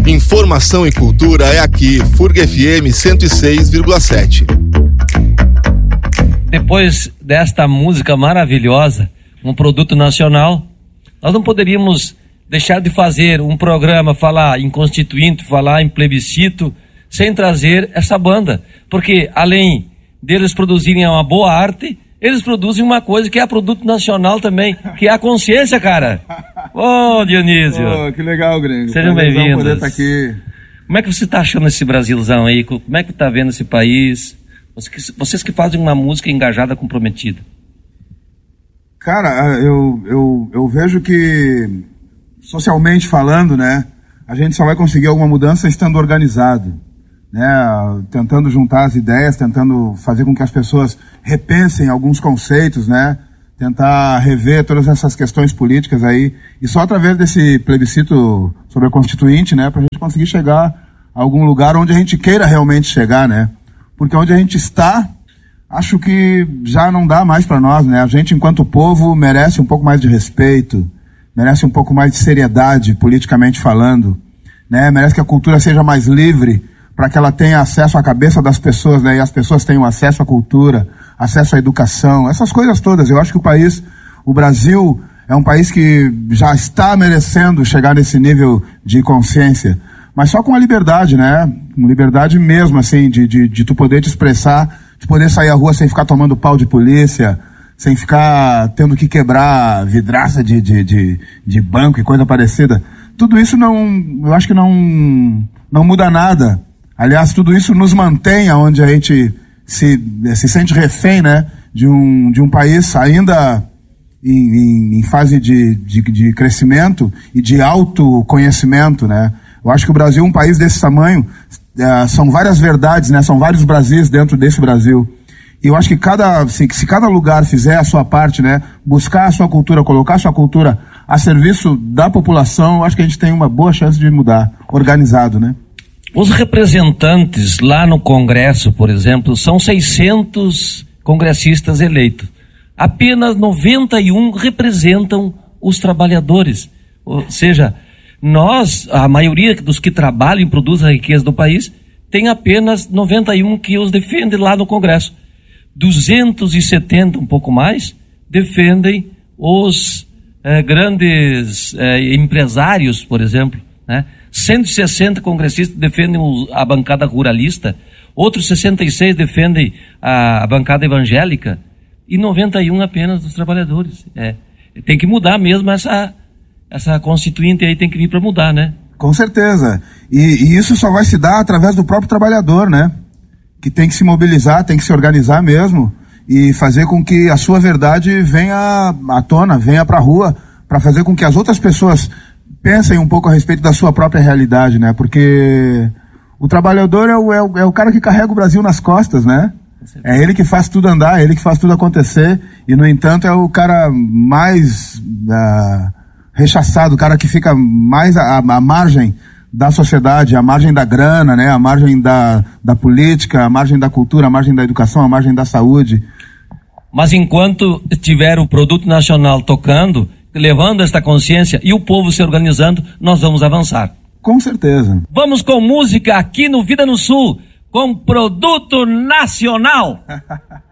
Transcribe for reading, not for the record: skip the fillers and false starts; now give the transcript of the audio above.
Informação e cultura é aqui, FURG FM 106,7. Depois desta música maravilhosa, um produto nacional, nós não poderíamos deixar de fazer um programa, falar em constituinte, falar em plebiscito, sem trazer essa banda. Porque além deles produzirem uma boa arte, eles produzem uma coisa que é produto nacional também, que é a consciência, cara. Ô, Dionísio. Que legal, Gringo. Sejam bem-vindos. Poder estar aqui. Como é que você está achando esse Brasilzão aí? Como é que está vendo esse país? Vocês que fazem uma música engajada, comprometida. Cara, eu vejo que, socialmente falando, né, a gente só vai conseguir alguma mudança estando organizado, né, tentando juntar as ideias, tentando fazer com que as pessoas repensem alguns conceitos, né, tentar rever todas essas questões políticas aí, e só através desse plebiscito sobre a Constituinte, né, pra gente conseguir chegar a algum lugar onde a gente queira realmente chegar, né, porque onde a gente está, acho que já não dá mais para nós, né, a gente enquanto povo merece um pouco mais de respeito, merece um pouco mais de seriedade, politicamente falando, né, merece que a cultura seja mais livre, para que ela tenha acesso à cabeça das pessoas, né, e as pessoas tenham acesso à cultura, acesso à educação, essas coisas todas. Eu acho que o Brasil é um país que já está merecendo chegar nesse nível de consciência, mas só com a liberdade, né, com liberdade mesmo, assim, de tu poder te expressar, de poder sair à rua sem ficar tomando pau de polícia, sem ficar tendo que quebrar vidraça de banco e coisa parecida. Tudo isso eu acho que não muda nada. Aliás, tudo isso nos mantém onde a gente se sente refém, né, de um país ainda em fase de crescimento e de autoconhecimento, né. Eu acho que o Brasil, um país desse tamanho, são várias verdades, né, são vários Brasis dentro desse Brasil. E eu acho que se cada lugar fizer a sua parte, né, buscar a sua cultura, colocar a sua cultura a serviço da população, eu acho que a gente tem uma boa chance de mudar, organizado, né. Os representantes lá no Congresso, por exemplo, são 600 congressistas eleitos. Apenas 91 representam os trabalhadores. Ou seja, a maioria dos que trabalham e produzem a riqueza do país, tem apenas 91 que os defendem lá no Congresso. 270, um pouco mais, defendem os grandes empresários, por exemplo, né? 160 congressistas defendem a bancada ruralista, outros 66 defendem a bancada evangélica e 91 apenas dos trabalhadores. Tem que mudar mesmo essa constituinte aí, tem que vir para mudar, né? Com certeza. E isso só vai se dar através do próprio trabalhador, né? Que tem que se mobilizar, tem que se organizar mesmo e fazer com que a sua verdade venha à tona, venha para a rua, para fazer com que as outras pessoas pensem um pouco a respeito da sua própria realidade, né? Porque o trabalhador é o cara que carrega o Brasil nas costas, né? É ele que faz tudo andar, é ele que faz tudo acontecer, e no entanto é o cara mais rechaçado, o cara que fica mais à margem da sociedade, à margem da grana, né? À margem da política, à margem da cultura, à margem da educação, à margem da saúde. Mas enquanto tiver o produto nacional tocando, levando esta consciência e o povo se organizando, nós vamos avançar. Com certeza. Vamos com música aqui no Vida no Sul, com produto nacional.